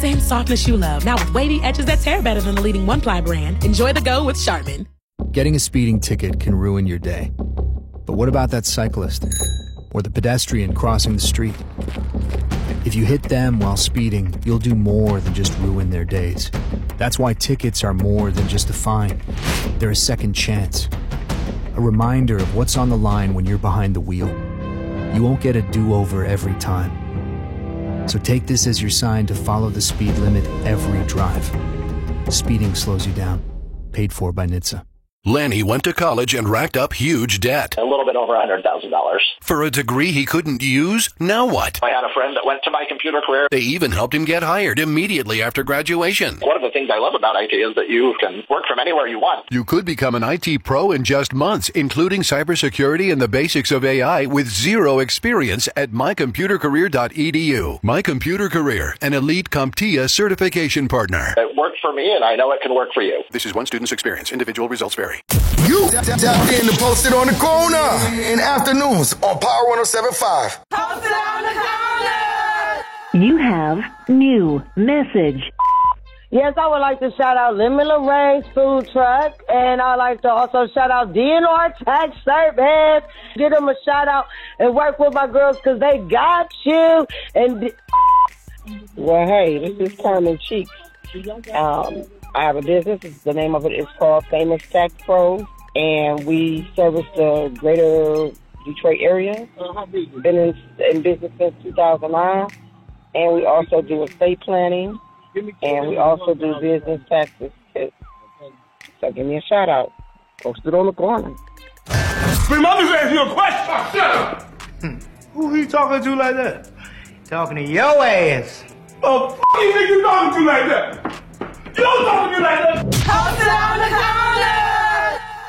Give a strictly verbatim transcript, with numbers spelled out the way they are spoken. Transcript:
Same softness you love, now with wavy edges that tear better than the leading one-ply brand. Enjoy the go with Charmin. Getting a speeding ticket can ruin your day. But what about that cyclist? Or the pedestrian crossing the street? If you hit them while speeding, you'll do more than just ruin their days. That's why tickets are more than just a fine. They're a second chance. A reminder of what's on the line when you're behind the wheel. You won't get a do-over every time. So take this as your sign to follow the speed limit every drive. Speeding slows you down. Paid for by N H T S A. Lanny went to college and racked up huge debt. A little bit over one hundred thousand dollars. For a degree he couldn't use? Now what? I had a friend that went to My Computer Career. They even helped him get hired immediately after graduation. One of the things I love about I T is that you can work from anywhere you want. You could become an I T pro in just months, including cybersecurity and the basics of A I with zero experience at my computer career dot e d u. My Computer Career, an elite CompTIA certification partner. It worked for me, and I know it can work for you. This is one student's experience. Individual results vary. You tap in to Post It on the Corner in afternoons on Power one oh seven point five. Post It on the Corner! You have new message. Yes, I would like to shout out Lemon Lorraine's food truck, and I'd like to also shout out D N R Tax Service. Give them a shout out and work with my girls because they got you. And well, hey, this is Carmen Cheeks. Um, I have a business. The name of it is called Famous Tax Pros, and we service the greater Detroit area. Been in, in business since two thousand nine, and we also do estate planning, and we also do business taxes. So give me a shout out. Post It on the Corner. Spring Mother's asking you a question. Oh, shut up. Hmm. Who he talking to like that? Talking to your ass. Oh, f*** you think you talking to like that?